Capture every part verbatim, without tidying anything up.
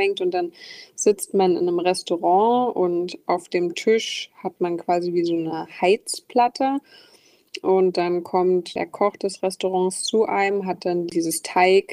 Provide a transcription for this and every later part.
abgemengt und dann sitzt man in einem Restaurant und auf dem Tisch hat man quasi wie so eine Heizplatte und dann kommt der Koch des Restaurants zu einem, hat dann dieses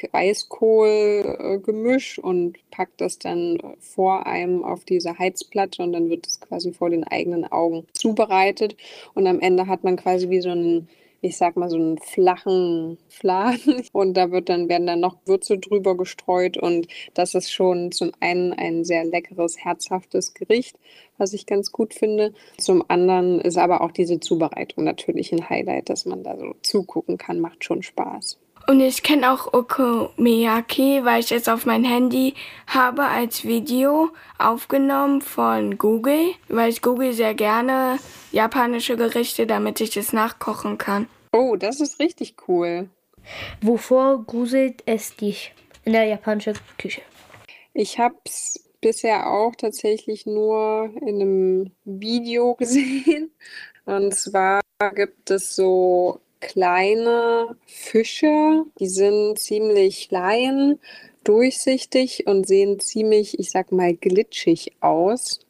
Teig-Weißkohl-Gemisch und packt das dann vor einem auf diese Heizplatte und dann wird es quasi vor den eigenen Augen zubereitet und am Ende hat man quasi wie so einen, ich sag mal, so einen flachen Fladen und da wird dann werden dann noch Würze drüber gestreut und das ist schon zum einen ein sehr leckeres, herzhaftes Gericht, was ich ganz gut finde. Zum anderen ist aber auch diese Zubereitung natürlich ein Highlight, dass man da so zugucken kann, macht schon Spaß. Und ich kenne auch Okonomiyaki, weil ich es auf mein Handy habe als Video aufgenommen von Google, weil ich google sehr gerne japanische Gerichte, damit ich es nachkochen kann. Oh, das ist richtig cool. Wovor gruselt es dich in der japanischen Küche? Ich habe es bisher auch tatsächlich nur in einem Video gesehen. Und zwar gibt es so kleine Fische, die sind ziemlich klein, durchsichtig und sehen ziemlich, ich sag mal, glitschig aus.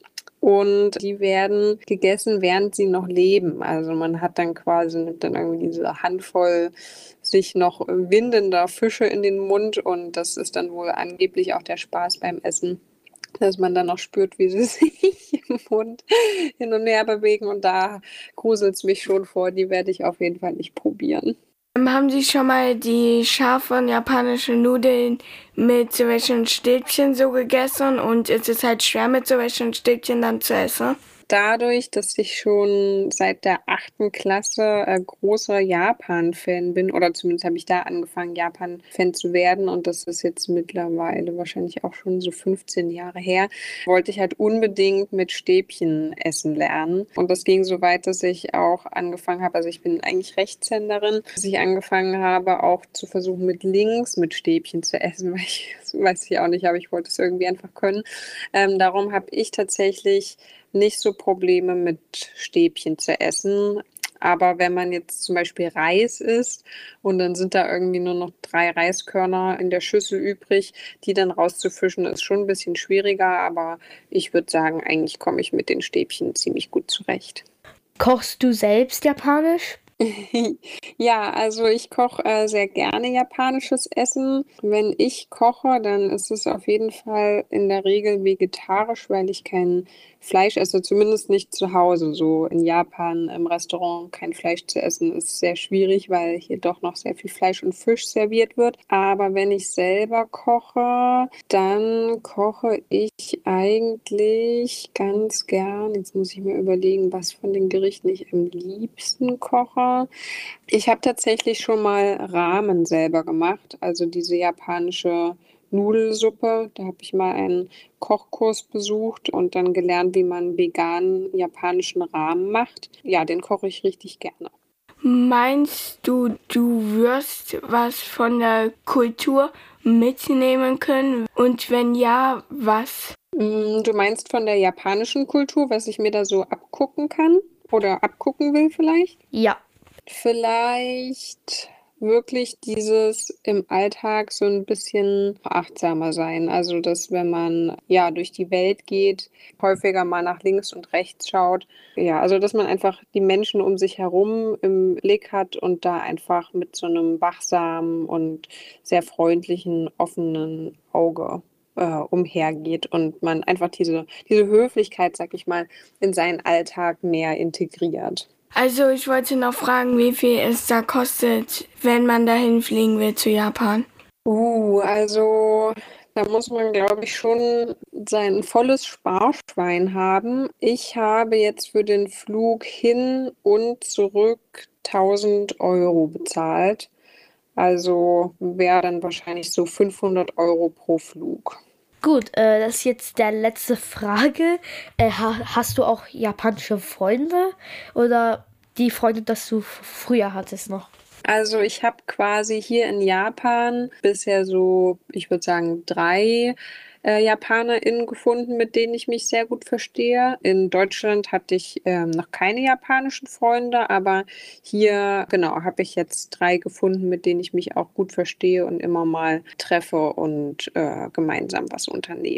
Und die werden gegessen, während sie noch leben. Also man hat dann quasi nimmt dann irgendwie diese Handvoll sich noch windender Fische in den Mund und das ist dann wohl angeblich auch der Spaß beim Essen, dass man dann noch spürt, wie sie sich im Mund hin und her bewegen und da gruselt es mich schon vor, die werde ich auf jeden Fall nicht probieren. Ähm, Haben Sie schon mal die scharfen japanischen Nudeln mit solchen Stäbchen so gegessen und es ist halt schwer mit solchen Stäbchen dann zu essen? Dadurch, dass ich schon seit der achten Klasse äh, großer Japan-Fan bin, oder zumindest habe ich da angefangen, Japan-Fan zu werden, und das ist jetzt mittlerweile wahrscheinlich auch schon so fünfzehn Jahre her, wollte ich halt unbedingt mit Stäbchen essen lernen. Und das ging so weit, dass ich auch angefangen habe, also ich bin eigentlich Rechtshänderin, dass ich angefangen habe, auch zu versuchen, mit links mit Stäbchen zu essen, weil ich, das weiß ich auch nicht, aber ich wollte es irgendwie einfach können. Ähm, darum habe ich tatsächlich nicht so Probleme mit Stäbchen zu essen. Aber wenn man jetzt zum Beispiel Reis isst und dann sind da irgendwie nur noch drei Reiskörner in der Schüssel übrig, die dann rauszufischen, ist schon ein bisschen schwieriger. Aber ich würde sagen, eigentlich komme ich mit den Stäbchen ziemlich gut zurecht. Kochst du selbst japanisch? Ja, also ich koche äh, sehr gerne japanisches Essen. Wenn ich koche, dann ist es auf jeden Fall in der Regel vegetarisch, weil ich kein Fleisch esse, zumindest nicht zu Hause. So in Japan im Restaurant kein Fleisch zu essen ist sehr schwierig, weil hier doch noch sehr viel Fleisch und Fisch serviert wird. Aber wenn ich selber koche, dann koche ich eigentlich ganz gern. Jetzt muss ich mir überlegen, was von den Gerichten ich am liebsten koche. Ich habe tatsächlich schon mal Ramen selber gemacht, also diese japanische Nudelsuppe. Da habe ich mal einen Kochkurs besucht und dann gelernt, wie man veganen japanischen Ramen macht. Ja, den koche ich richtig gerne. Meinst du, du wirst was von der Kultur mitnehmen können? Und wenn ja, was? Mm, Du meinst von der japanischen Kultur, was ich mir da so abgucken kann oder abgucken will vielleicht? Ja. Vielleicht wirklich dieses im Alltag so ein bisschen achtsamer sein. Also, dass wenn man, ja, durch die Welt geht, häufiger mal nach links und rechts schaut. Ja, also, dass man einfach die Menschen um sich herum im Blick hat und da einfach mit so einem wachsamen und sehr freundlichen, offenen Auge, äh, umhergeht und man einfach diese diese Höflichkeit, sag ich mal, in seinen Alltag mehr integriert. Also ich wollte noch fragen, wie viel es da kostet, wenn man dahin fliegen will zu Japan. Uh, also da muss man, glaube ich, schon sein volles Sparschwein haben. Ich habe jetzt für den Flug hin und zurück tausend Euro bezahlt. Also wäre dann wahrscheinlich so fünfhundert Euro pro Flug. Gut, äh, das ist jetzt der letzte Frage. Äh, ha hast du auch japanische Freunde oder die Freunde, das du f- früher hattest noch? Also ich habe quasi hier in Japan bisher so, ich würde sagen, drei äh, JapanerInnen gefunden, mit denen ich mich sehr gut verstehe. In Deutschland hatte ich ähm, noch keine japanischen Freunde, aber hier, genau, habe ich jetzt drei gefunden, mit denen ich mich auch gut verstehe und immer mal treffe und äh, gemeinsam was unternehmen.